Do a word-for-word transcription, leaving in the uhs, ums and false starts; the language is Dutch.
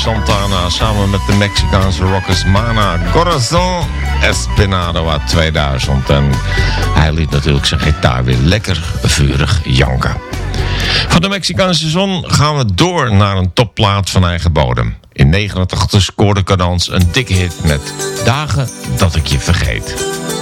Santana samen met de Mexicaanse rockers Mana Corazon Espinado uit tweeduizend. En hij liet natuurlijk zijn gitaar weer lekker vurig janken. Van de Mexicaanse zon gaan we door naar een topplaat van eigen bodem. In negenentachtig scoorde Cadans een dikke hit met Dagen dat ik je vergeet.